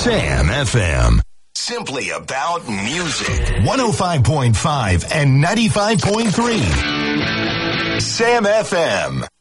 Sam FM. Simply about music. 105.5 and 95.3. Sam FM.